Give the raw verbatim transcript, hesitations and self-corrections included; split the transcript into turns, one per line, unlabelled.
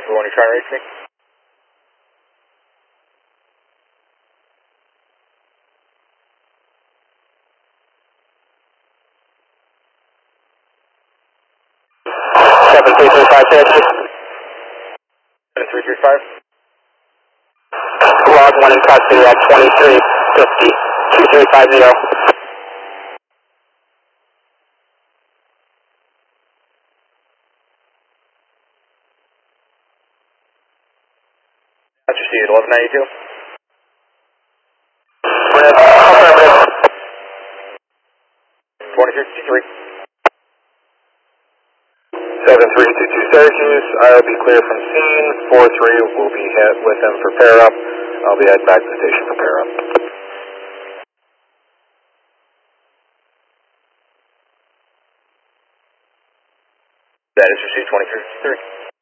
the one you're trying to reach me?
seven three three five, taxi.
seven three three five?
Log one in custody at twenty-three fifty, two three five zero.
That's your seat, eleven ninety-two?
Affirmative.
twenty-three fifty-three.
seven three two two Syracuse, I'll be clear from scene. four three will be hit with him for pair up. I'll be heading back to the station for pair up.
That is your seat, twenty-three fifty-three.